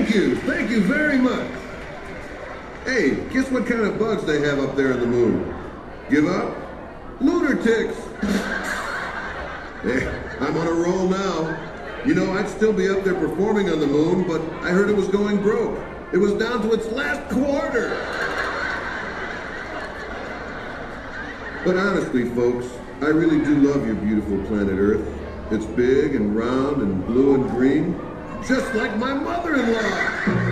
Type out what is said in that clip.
Thank you very much. Hey, guess what kind of bugs they have up there in the moon? Give up? Lunar ticks. Hey, I'm on a roll now. You know, I'd still be up there performing on the moon, but I heard it was going broke. It was down to its last quarter. But honestly, folks, I really do love your beautiful planet Earth. It's big and round and blue and green, just like my mother-in-law.